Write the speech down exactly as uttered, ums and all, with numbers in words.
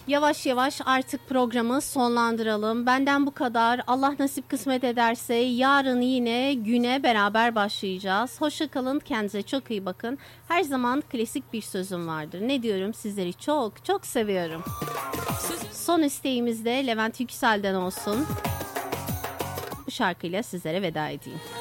Yavaş yavaş artık programı sonlandıralım. Benden bu kadar. Allah nasip kısmet ederse yarın yine güne beraber başlayacağız. Hoşça kalın, kendinize çok iyi bakın. Her zaman klasik bir sözüm vardır. Ne diyorum? Sizleri çok çok seviyorum. Son isteğimiz de Levent Yüksel'den olsun. Bu şarkıyla sizlere veda edeyim.